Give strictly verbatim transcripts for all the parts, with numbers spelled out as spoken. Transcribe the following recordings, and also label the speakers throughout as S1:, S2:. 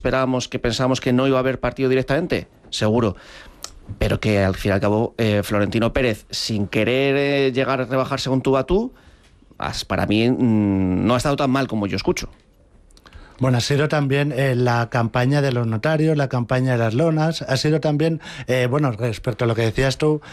S1: esperábamos, que pensábamos que no iba a haber partido directamente, seguro. Pero que al fin y al cabo eh, Florentino Pérez, sin querer eh, llegar a rebajarse con tú a tú, para mí mmm, no ha estado tan mal como yo escucho.
S2: Bueno, ha sido también eh, la campaña de los notarios, la campaña de las lonas, ha sido también, eh, bueno, respecto a lo que decías tú,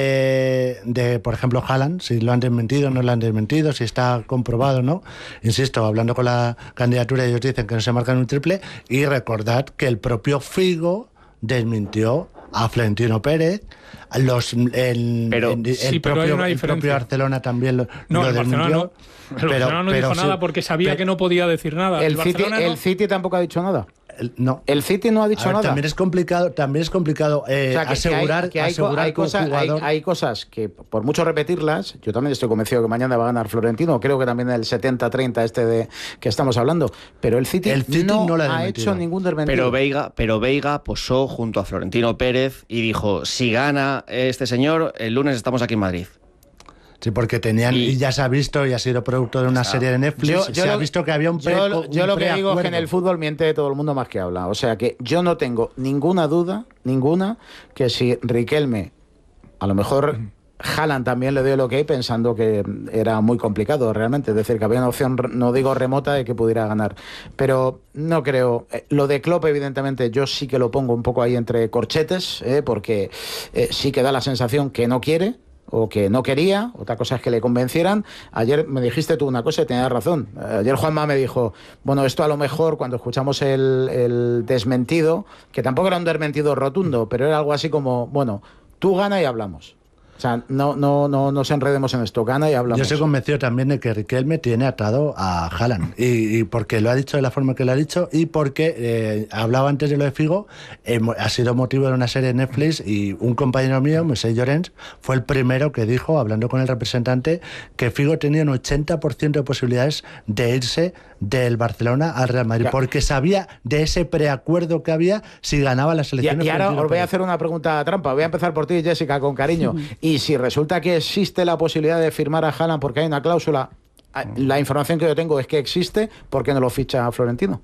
S2: de, de por ejemplo, Haaland, si lo han desmentido, no lo han desmentido, si está comprobado, ¿no? Insisto, hablando con la candidatura, ellos dicen que no se marcan un triple, y recordad que el propio Figo desmintió a Florentino Pérez, los el,
S1: pero,
S2: el, el,
S3: sí,
S2: propio,
S3: pero
S2: el propio Barcelona también lo,
S3: no,
S2: lo
S3: el
S2: desmintió.
S3: Barcelona no. El
S2: pero,
S3: Barcelona no
S2: pero,
S3: dijo
S2: sí,
S3: nada porque sabía
S2: pero,
S3: que no podía decir nada.
S4: El,
S3: el,
S4: City,
S3: no.
S4: el City tampoco ha dicho nada.
S2: El, no.
S4: El City no ha dicho
S2: ver,
S4: nada.
S2: También es complicado, también es complicado eh,
S4: o sea, que,
S2: asegurar
S4: que hay, que hay,
S2: asegurar
S4: hay, cosas,
S2: jugador...
S4: hay, hay cosas que, por mucho repetirlas, yo también estoy convencido que mañana va a ganar Florentino, creo que también el setenta treinta este de que estamos hablando, pero el City,
S2: el City
S4: no,
S2: no
S4: ha
S2: ha
S4: hecho ningún desmentido.
S1: Pero Veiga, pero Veiga posó junto a Florentino Pérez y dijo, si gana este señor, el lunes estamos aquí en Madrid.
S2: Sí, porque tenían, y,
S1: y
S2: ya se ha visto y ha sido producto de una
S1: ah,
S2: serie de Netflix,
S4: yo, yo
S2: se
S4: lo,
S2: ha visto que había un pre,
S4: Yo,
S2: un
S4: yo lo que digo es que en el
S2: preacuerdo.
S4: fútbol miente todo el mundo más que habla. O sea que yo no tengo ninguna duda, ninguna, que si Riquelme, a lo mejor Haaland también le dio el ok pensando que era muy complicado realmente, es decir, que había una opción, no digo remota, de que pudiera ganar. Pero no creo. Lo de Klopp, evidentemente, yo sí que lo pongo un poco ahí entre corchetes, ¿eh? porque eh, sí que da la sensación que no quiere, o que no quería, otra cosa es que le convencieran. Ayer me dijiste tú una cosa y tenías razón. Ayer Juanma me dijo, bueno, esto a lo mejor cuando escuchamos el, el desmentido, que tampoco era un desmentido rotundo, pero era algo así como, bueno, tú gana y hablamos. O sea, no, no, no nos enredemos en esto, gana y hablamos.
S2: Yo estoy convencido también de que Riquelme tiene atado a Haaland, y, y porque lo ha dicho de la forma que lo ha dicho, y porque eh, hablaba antes de lo de Figo, eh, ha sido motivo de una serie de Netflix, y un compañero mío, Moisés Llorens, fue el primero que dijo, hablando con el representante, que Figo tenía un ochenta por ciento de posibilidades de irse del Barcelona al Real Madrid, ya. porque sabía de ese preacuerdo que había si ganaba las elecciones.
S4: Y, y ahora os voy a hacer una pregunta trampa, voy a empezar por ti, Jessica, con cariño. Y si resulta que existe la posibilidad de firmar a Haaland porque hay una cláusula, la información que yo tengo es que existe, ¿por qué no lo ficha Florentino?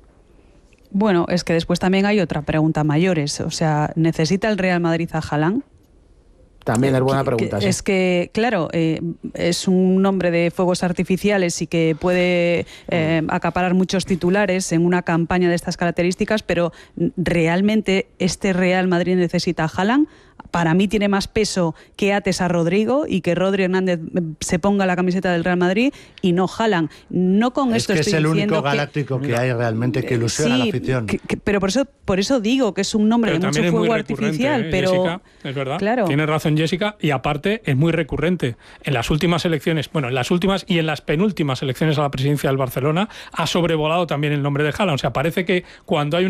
S5: Bueno, es que después también hay otra pregunta mayores, o sea, ¿necesita el Real Madrid a Haaland?
S4: También es buena pregunta.
S5: Que,
S4: sí.
S5: Es que, claro, eh, es un hombre de fuegos artificiales y que puede eh, acaparar muchos titulares en una campaña de estas características, pero ¿realmente este Real Madrid necesita a Haaland? Para mí tiene más peso que ates a Rodrigo y que Rodri Hernández se ponga la camiseta del Real Madrid y no Haaland. No con
S2: es
S5: esto
S2: que
S5: estoy
S2: es el
S5: diciendo
S2: único galáctico que, que hay realmente que ilusiona
S5: sí,
S2: a la afición.
S5: Que, que, pero por eso, por eso digo que es un nombre
S3: pero
S5: de mucho fuego artificial.
S3: ¿eh,
S5: pero
S3: Jessica? Es verdad.
S5: Claro.
S3: Tiene razón Jessica, y aparte es muy recurrente. En las últimas elecciones, bueno, en las últimas y en las penúltimas elecciones a la presidencia del Barcelona ha sobrevolado también el nombre de Haaland. O sea, parece que cuando hay